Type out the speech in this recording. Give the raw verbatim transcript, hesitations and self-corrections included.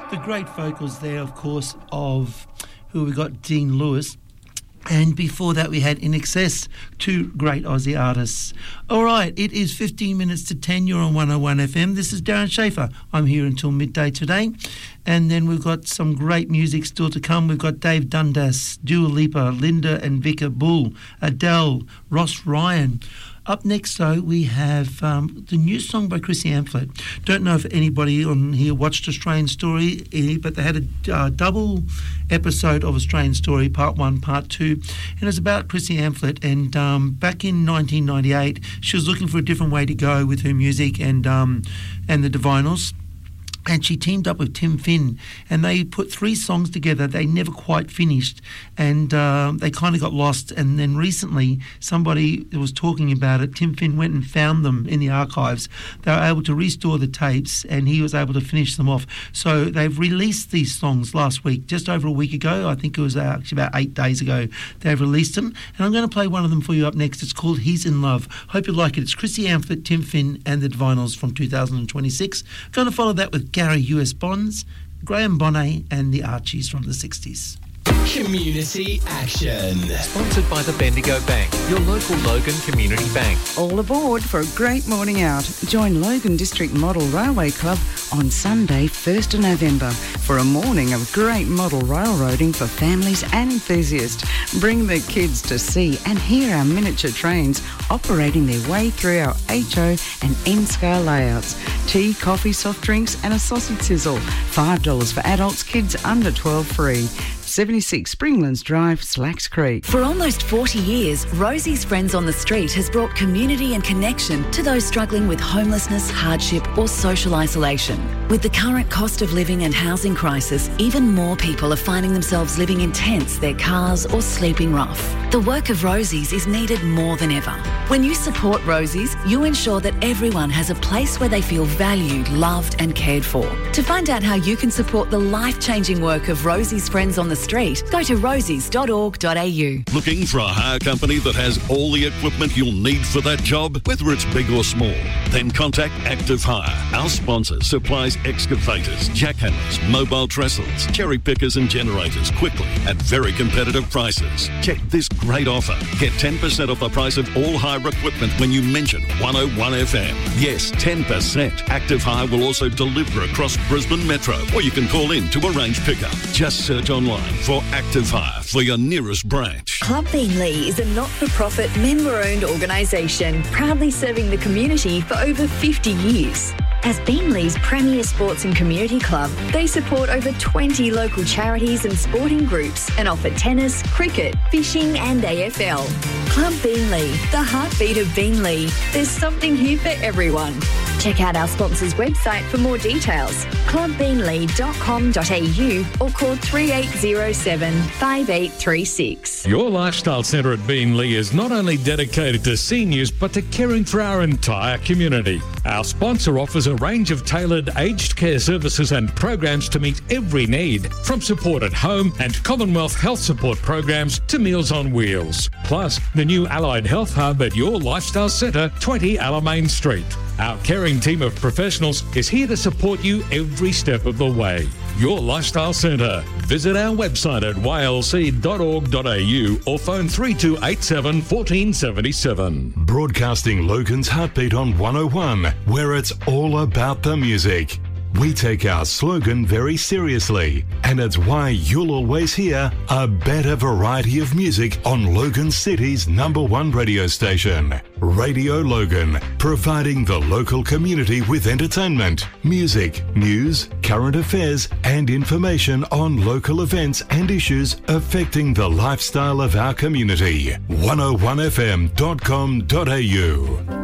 The great vocals there, of course, of who we got, Dean Lewis. And before that, we had In Excess, two great Aussie artists. All right, it is fifteen minutes to ten. You're on one oh one F M. This is Darren Schaefer. I'm here until midday today. And then we've got some great music still to come. We've got Dave Dundas, Dua Lipa, Linda and Vika Bull, Adele, Ross Ryan. Up next, though, we have um, the new song by Chrissy Amphlett. Don't know if anybody on here watched Australian Story, but they had a uh, double episode of Australian Story, part one, part two, and it's about Chrissy Amphlett. And um, back in nineteen ninety-eight, she was looking for a different way to go with her music and um, and the Divinyls. And she teamed up with Tim Finn, and they put three songs together. They never quite finished, and uh, they kind of got lost. And then recently, somebody was talking about it. Tim Finn went and found them in the archives. They were able to restore the tapes, and he was able to finish them off. So they've released these songs last week, just over a week ago. I think it was actually about eight days ago. They've released them, and I'm going to play one of them for you up next. It's called He's in Love. Hope you like it. It's Chrissy Amphlett, Tim Finn, and the Divinyls from two thousand twenty-six. Going to follow that with Gary U S Bonds, Graham Bonnet and the Archies from the sixties. Community Action. Sponsored by the Bendigo Bank, your local Logan Community Bank. All aboard for a great morning out. Join Logan District Model Railway Club on Sunday, first of November, for a morning of great model railroading for families and enthusiasts. Bring the kids to see and hear our miniature trains operating their way through our H O and N-scale layouts. Tea, coffee, soft drinks and a sausage sizzle. five dollars for adults, kids under twelve free. seventy-six Springlands Drive, Slacks Creek. For almost forty years, Rosie's Friends on the Street has brought community and connection to those struggling with homelessness, hardship or social isolation. With the current cost of living and housing crisis, even more people are finding themselves living in tents, their cars or sleeping rough. The work of Rosie's is needed more than ever. When you support Rosie's, you ensure that everyone has a place where they feel valued, loved and cared for. To find out how you can support the life-changing work of Rosie's Friends on the Street, go to rosies dot org dot a u. Looking for a hire company that has all the equipment you'll need for that job, whether it's big or small? Then contact Active Hire. Our sponsor supplies excavators, jackhammers, mobile trestles, cherry pickers and generators quickly at very competitive prices. Check this great offer. Get ten percent off the price of all hire equipment when you mention one oh one F M. Yes, ten percent. Active Hire will also deliver across Brisbane Metro, or you can call in to arrange pickup. Just search online for Active Hire for your nearest branch. Club Beanley is a not-for-profit, member-owned organisation proudly serving the community for over fifty years. As Beanley's premier sports and community club, they support over twenty local charities and sporting groups and offer tennis, cricket, fishing and A F L. Club Beanley, the heartbeat of Beanley. There's something here for everyone. Check out our sponsor's website for more details, club beanley dot com dot a u or call three eight zero seven, five eight three six. Your Lifestyle Centre at Beanley is not only dedicated to seniors but to caring for our entire community. Our sponsor offers a range of tailored aged care services and programs to meet every need, from support at home and Commonwealth health support programs to Meals on Wheels. Plus, the new Allied Health Hub at Your Lifestyle Centre, twenty Alamein Street. Our caring team of professionals is here to support you every step of the way. Your Lifestyle Centre. Visit our website at y l c dot org dot a u or phone three two eight seven, one four seven seven. Broadcasting Logan's Heartbeat on one oh one, where it's all about the music. We take our slogan very seriously, and it's why you'll always hear a better variety of music on Logan City's number one radio station. Radio Logan, providing the local community with entertainment, music, news, current affairs, and information on local events and issues affecting the lifestyle of our community. one oh one f m dot com dot a u.